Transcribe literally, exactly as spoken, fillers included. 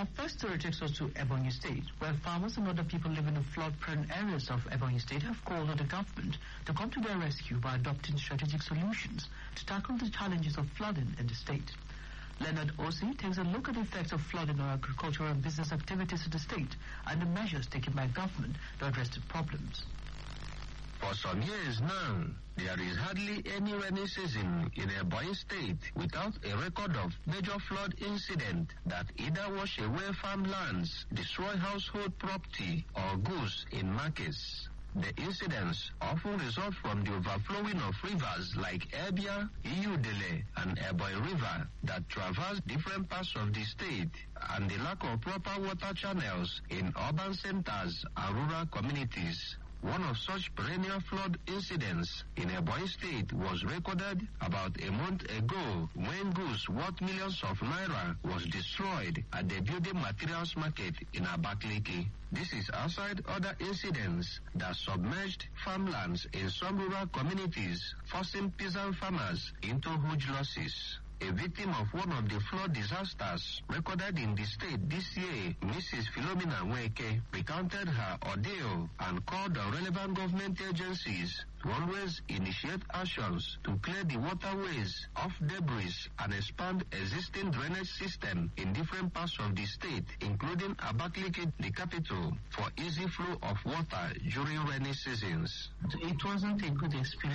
Our first story takes us to Ebonyi State, where farmers and other people living in flood-prone areas of Ebonyi State have called on the government to come to their rescue by adopting strategic solutions to tackle the challenges of flooding in the state. Leonard Osi takes a look at the effects of flooding on agricultural and business activities in the state and the measures taken by government to address the problems. For some years now, there is hardly any rainy season in Ebonyi State without a record of major flood incident that either wash away farmlands, destroy household property, or goods in markets. The incidents often result from the overflowing of rivers like Ebia, Iyudele, and Ebonyi River that traverse different parts of the state, and the lack of proper water channels in urban centers and rural communities. One of such perennial flood incidents in Ebonyi State was recorded about a month ago when goods worth millions of naira was destroyed at the building materials market in Abakaliki. This is outside other incidents that submerged farmlands in some rural communities, forcing peasant farmers into huge losses. A victim of one of the flood disasters recorded in the state this year, Missus Philomena Nweke, recounted her ordeal and called on relevant government agencies to always initiate actions to clear the waterways of debris and expand existing drainage system in different parts of the state, including Abakaliki, the capital, for easy flow of water during rainy seasons. It wasn't a good experience.